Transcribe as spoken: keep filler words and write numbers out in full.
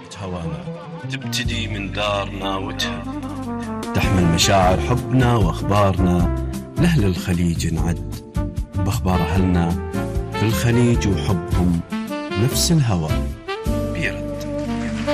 هوانا تبتدي من دارنا وتهب، تحمل مشاعر حبنا واخبارنا لأهل الخليج نعد، باخبار اهلنا في الخليج وحبهم نفس الهوى بيرد.